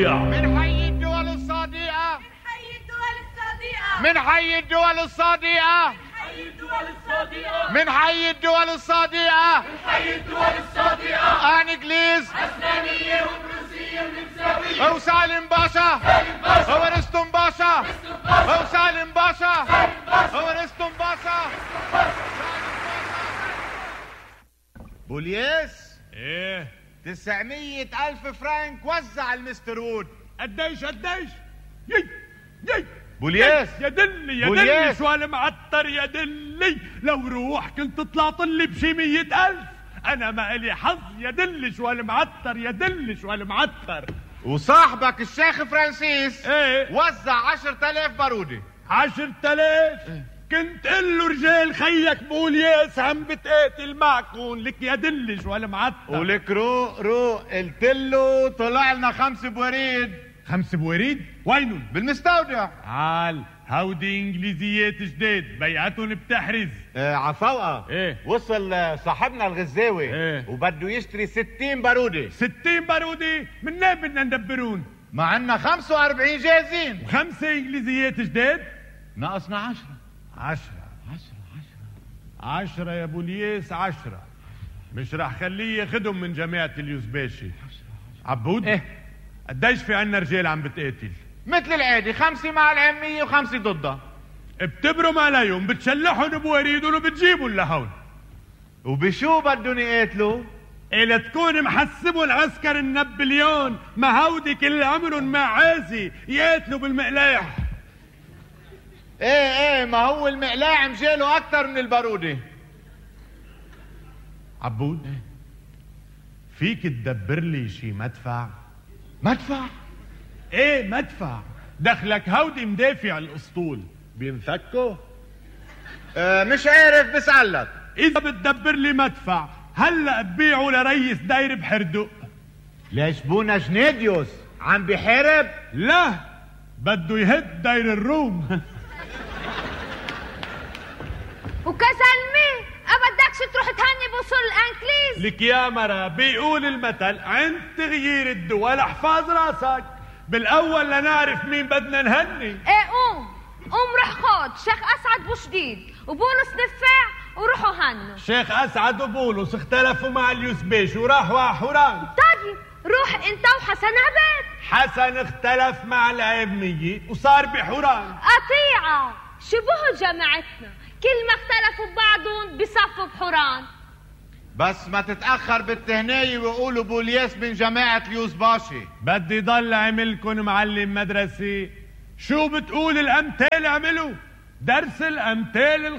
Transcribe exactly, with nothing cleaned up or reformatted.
من حي الدول الصديقة من حي الدول الصديقة من حي الدول الصديقة من حي الدول الصديقة من حي الدول الصديقة انجليز اسبانية وبروسية ونمساوية وسالم باشا هو رستم باشا هو سالم باشا هو رستم باشا. بوليس ايه تسعمية ألف فرنك وزع المستر وود. قديش قديش؟ يي يي بوليس يا دلي يا بوليس. دلي شو هالمعطر يا دلي، لو روح كنت طلعت لي بشي مية ألف، أنا ما إلي حظ يا دلي شو هالمعطر يا دلي شو هالمعطر. وصاحبك الشيخ فرانسيس ايه وزع عشرة آلاف بارودة. عشرة آلاف كنت قل له رجال خيك بوليس عم بتقاتل معكم، لك يا دلي شو هالمعطر. ولك روق روق قلت له طلع لنا خمس بوريد. خمس بوريد وينهم؟ بالمستودع. عال هودي انجليزيات جداد بيعتهم بتحرز. آه عفوقة ايه وصل آه، صاحبنا الغزاوي ايه وبده يشتري ستين بارودة. ستين بارودة منين بدنا ندبرون؟ ما عنا خمسة وأربعين جاهزين. وخمسة انجليزيات جداد ناقصنا عشرة. عشرة عشرة عشرة عشرة يا بوليس عشرة، مش رح خليه ياخدهم من جماعة اليوزباشي. عبود ايه قديش في عنا رجال عم بتقاتل؟ مثل العادي خمسة مع العمية وخمسة ضدها. بتبرم عليهم بتشلحهم بوريدهم وبتجيبهم لهون. وبشو بدهم يقاتلوا؟ إلا تكون محسبوا العسكر النابليون، ما هودي كل عمرهم معازي يقاتلوا بالمقلاح. ايه ايه ما هو المقلاع مجاله اكتر من البارودة. عبود فيك تدبر لي شي مدفع؟ مدفع؟ ايه مدفع، دخلك هودي مدافع الاسطول بينفكوا؟ اه مش عارف بسألك. اذا بتدبر لي مدفع هلا ببيعه لريس داير بحردق. ليش بونا جنيديوس عم بيحارب؟ لا بده يهد داير الروم. وكسلمي أبدكش تروح تهني بوصول الأنكليز. لك يا مرة بيقول المثل عند تغيير الدول احفظ راسك، بالاول لنعرف مين بدنا نهني. ايه قوم قوم روح خد شيخ أسعد بوشديد وبولس نفاع وروحوا هنوا. شيخ اسعد وبولس اختلفوا مع اليوسبيش وراحوا على حوران. طيب روح انت وحسن عباد. حسن اختلف مع العامية وصار بحوران. قطيعة شبهوا جماعتنا، كل ما اختلفوا ببعضهم بصفوا بحوران. بس ما تتأخر بالتهنية ويقولوا بوليس من جماعة اليوزباشي. بدي ضل عملكن معلم مدرسي. شو بتقول الامثال اعملوا؟ درس الامثال